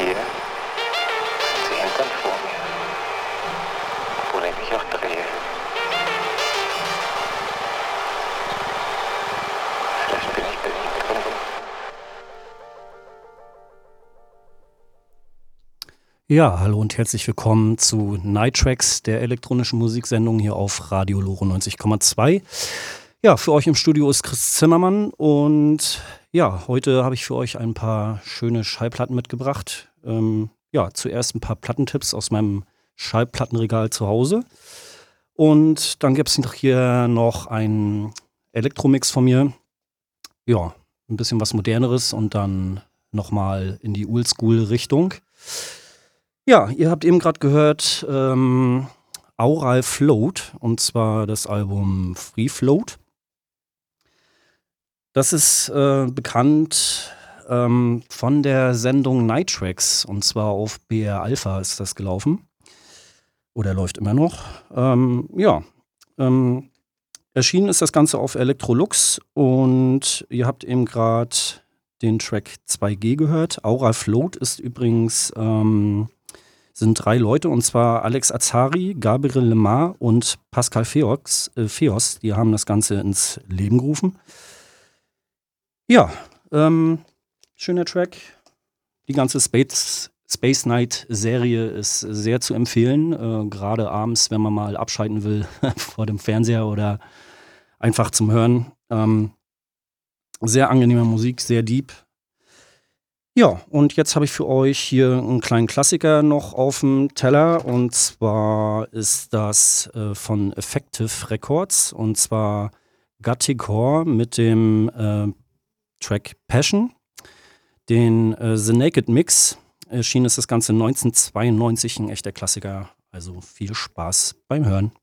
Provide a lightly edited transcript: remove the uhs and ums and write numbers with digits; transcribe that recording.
Hier sind sie hinterm vor mir, obwohl ich mich auch drehe. Vielleicht bin ich drin. Ja, hallo und herzlich willkommen zu Night Tracks, der elektronischen Musiksendung hier auf Radio Loro 90,2. Ja, für euch im Studio ist Chris Zimmermann und ja, heute habe ich für euch ein paar schöne Schallplatten mitgebracht. Zuerst ein paar Plattentipps aus meinem Schallplattenregal zu Hause und dann gibt es hier noch einen Elektromix von mir. Ja, ein bisschen was Moderneres und dann nochmal in die Oldschool-Richtung. Ja, ihr habt eben gerade gehört Aural Float, und zwar das Album Free Float. Das ist bekannt von der Sendung Night Tracks, und zwar auf BR Alpha ist das gelaufen. Oder läuft immer noch. Erschienen ist das Ganze auf Electrolux und ihr habt eben gerade den Track 2G gehört. Aural Float ist übrigens sind 3 Leute, und zwar Alex Azari, Gabriel Lemar und Pascal Feos. Die haben das Ganze ins Leben gerufen. Ja, schöner Track. Die ganze Space Night Serie ist sehr zu empfehlen, gerade abends, wenn man mal abschalten will vor dem Fernseher oder einfach zum Hören. Sehr angenehme Musik, sehr deep. Ja, und jetzt habe ich für euch hier einen kleinen Klassiker noch auf dem Teller, und zwar ist das von Effective Records, und zwar Gutticore mit dem Track Passion. Den The Naked Mix erschien ist das Ganze 1992, ein echter Klassiker, also viel Spaß beim Hören.